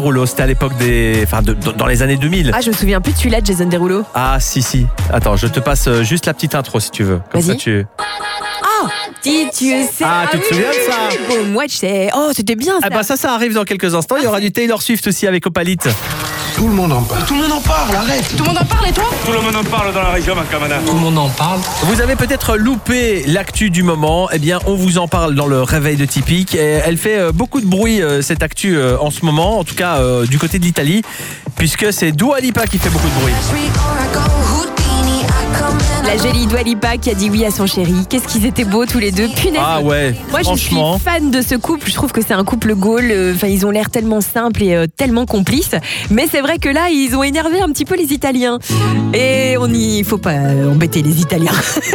Derulo, c'était à l'époque dans les années 2000. Ah, je me souviens plus de celui-là de Jason Derulo. Ah, si. Attends, je te passe juste la petite intro si tu veux. Comme Vas-y. ça, tu... Oh, si tu sais. Ah, tu te souviens de ça? Bon, moi, je sais. Oh, c'était bien ça. Ah bah ça arrive dans quelques instants. Il y aura du Taylor Swift aussi avec Opalit. Tout le monde en parle. Tout le monde en parle, arrête. Tout le monde en parle et toi? Tout le monde en parle dans la région, Macamana. Tout le monde en parle. Vous avez peut-être loupé l'actu du moment. Eh bien, on vous en parle dans le réveil de Tipic. Et elle fait beaucoup de bruit, cette actu, en ce moment. En tout cas, du côté de l'Italie. Puisque c'est Dua Lipa qui fait beaucoup de bruit. La jolie Dua Lipa qui a dit oui à son chéri. Qu'est-ce qu'ils étaient beaux tous les deux. Punaise. Ah ouais, Moi, franchement. je suis fan de ce couple. Je trouve que c'est un couple goal. Enfin, ils ont l'air tellement simples et tellement complices. Mais c'est vrai que là, ils ont énervé un petit peu les Italiens. Et il faut pas embêter les Italiens.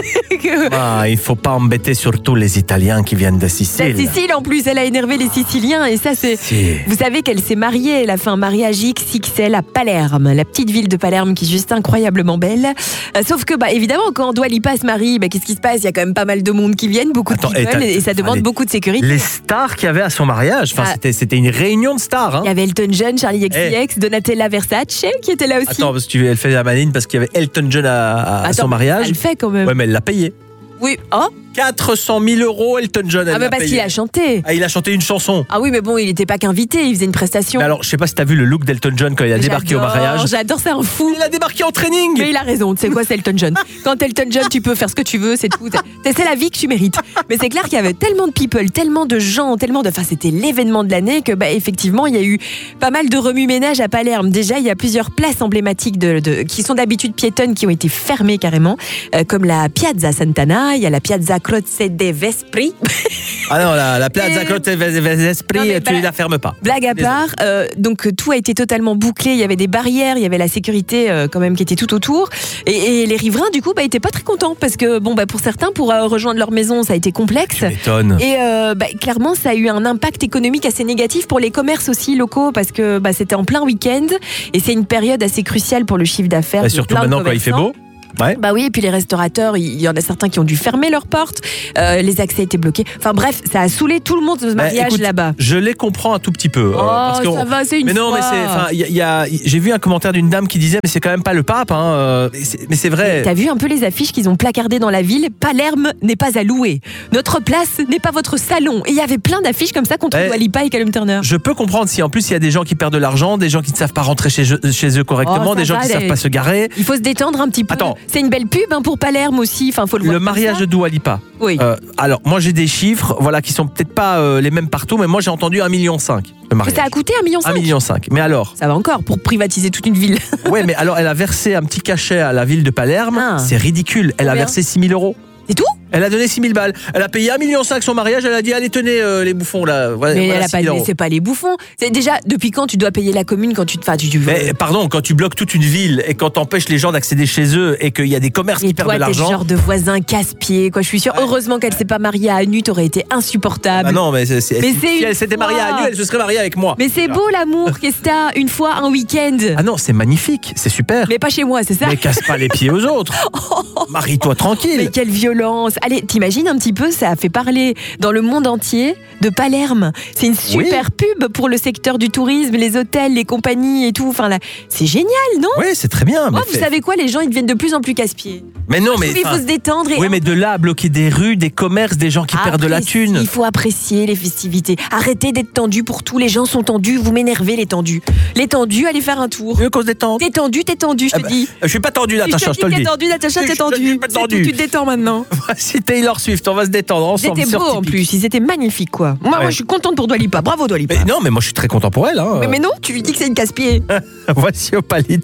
Il faut pas embêter surtout les Italiens qui viennent de La Sicile. Sicile, en plus, elle a énervé les Siciliens. Et ça, c'est... Si. Vous savez qu'elle s'est mariée. Elle a fait un mariage XXL à Palerme, la petite ville de Palerme qui est juste incroyablement belle. Sauf que, évidemment, quand Dua Lipa se marie, qu'est-ce qui se passe? Il y a quand même pas mal de monde qui viennent, beaucoup de people, et ça demande beaucoup de sécurité. Les stars qu'il y avait à son mariage, c'était une réunion de stars. Hein. Il y avait Elton John, Charlie XCX, Donatella Versace qui était là aussi. Attends, parce que elle fait la maline parce qu'il y avait Elton John à son mariage. Elle le fait quand même. Ouais, mais elle l'a payé. Oui, oh 400 000 € Elton John. Elle l'a parce payé. qu'il a chanté. Ah, il a chanté une chanson. Ah oui, mais bon, il n'était pas qu'invité, il faisait une prestation. Mais alors, je sais pas si t'as vu le look d'Elton John quand il a débarqué au mariage. J'adore, c'est un fou. Il a débarqué en training. Mais il a raison, tu sais quoi, c'est Elton John. Quand Elton John, tu peux faire ce que tu veux, c'est tout. C'est la vie que tu mérites. Mais c'est clair qu'il y avait tellement de people, tellement de gens, Enfin, c'était l'événement de l'année que, effectivement, il y a eu pas mal de remue-ménage à Palerme. Déjà, il y a plusieurs places emblématiques qui sont d'habitude piétonnes qui ont été fermées carrément, comme la Piazza Sant'Anna, il y a la Piazza Croce de Vespri. Ah non, la Piazza Croce de Vespri, tu la fermes pas. Blague à part, donc tout a été totalement bouclé. Il y avait des barrières, il y avait la sécurité quand même qui était tout autour. Et les riverains, du coup, étaient pas très contents parce que, pour certains, pour rejoindre leur maison, ça a été complexe. Tu m'étonnes. Et clairement, ça a eu un impact économique assez négatif pour les commerces aussi locaux parce que c'était en plein week-end et c'est une période assez cruciale pour le chiffre d'affaires. Et surtout maintenant quand il fait beau. Ouais. Oui, et puis les restaurateurs, il y en a certains qui ont dû fermer leurs portes, les accès étaient bloqués. Enfin bref, ça a saoulé tout le monde ce mariage écoute, là-bas. Je les comprends un tout petit peu. Ça va, c'est une mais non, fois. mais j'ai vu un commentaire d'une dame qui disait mais c'est quand même pas le pape, hein. Mais c'est vrai. T'as vu un peu les affiches qu'ils ont placardées dans la ville? Palerme n'est pas à louer. Notre place n'est pas votre salon. Et il y avait plein d'affiches comme ça contre Dua Lipa et Callum Turner. Je peux comprendre si en plus il y a des gens qui perdent de l'argent, des gens qui ne savent pas rentrer chez eux correctement, des gens qui ne savent pas se garer. Il faut se détendre un petit peu. Attends. C'est une belle pub pour Palerme aussi. Enfin, faut le voir. Le mariage de Dua Lipa. Oui. Alors moi j'ai des chiffres, qui sont peut-être pas les mêmes partout, mais moi j'ai entendu 1,5 million le mariage. Ça a coûté 1,5 million. 1,5 million. Mais alors. Ça va encore pour privatiser toute une ville. Ouais, mais alors elle a versé un petit cachet à la ville de Palerme. C'est ridicule. Elle a versé 6 000 €. C'est tout? Elle a donné 6 000 balles. Elle a payé 1,5 million son mariage. Elle a dit allez tenez les bouffons là. Mais elle a pas dit, c'est pas les bouffons. C'est déjà depuis quand tu dois payer la commune quand tu veux. Mais pardon, quand tu bloques toute une ville et quand t'empêches les gens d'accéder chez eux et qu'il y a des commerces qui perdent de l'argent. T'es le genre de voisin casse-pied quoi. Je suis sûre. Heureusement qu'elle s'est pas mariée à Anu, t'aurais été insupportable. Ah non, mais si elle s'était mariée à Anu, elle se serait mariée avec moi. Mais c'est beau l'amour, qu'est-ce que t'as une fois un week-end. Ah non, c'est magnifique, c'est super. Mais pas chez moi, c'est ça. Mais casse pas les pieds aux autres. Marie-toi tranquille. Mais quelle violence. Allez, t'imagines un petit peu, ça a fait parler dans le monde entier de Palerme. C'est une super pub pour le secteur du tourisme, les hôtels, les compagnies et tout. Enfin là, c'est génial, non? Oui, c'est très bien. Vous savez quoi, les gens ils deviennent de plus en plus casse-pieds. Mais non, mais il faut se détendre. Oui, mais de là à bloquer des rues, des commerces, des gens qui perdent de la thune. Il faut apprécier les festivités. Arrêtez d'être tendu pour tout. Les gens sont tendus. Vous m'énervez les tendus. Les tendus, allez faire un tour. Mieux qu'on se détende. T'es tendu, je te dis. Je suis pas tendu, Natacha, je te le dis. T'es tendu, Natacha, t'es tendu. Tu te détends maintenant. Voici Taylor Swift, on va se détendre ensemble. C'était beau en plus, ils étaient magnifiques quoi. Moi je suis contente pour Dua Lipa. Bravo Dua Lipa. Mais non, mais moi je suis très content pour elle. Hein. Mais non, tu lui dis que c'est une casse-pied. Voici Opalit.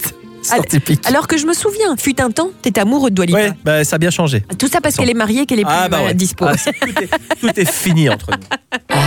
Alors que je me souviens, fut un temps, t'étais amoureux de Dua Lipa. Ouais, ça a bien changé. Tout ça parce qu'elle est mariée, qu'elle est plus dispo. Tout est fini entre nous.